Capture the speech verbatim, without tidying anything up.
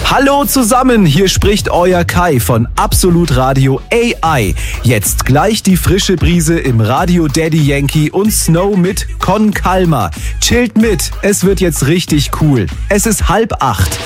Hallo zusammen, hier spricht euer Kai von Absolut Radio A I. Jetzt gleich die frische Brise im Radio Daddy Yankee und Snow mit Con Calma. Chillt mit, es wird jetzt richtig cool. Es ist halb acht.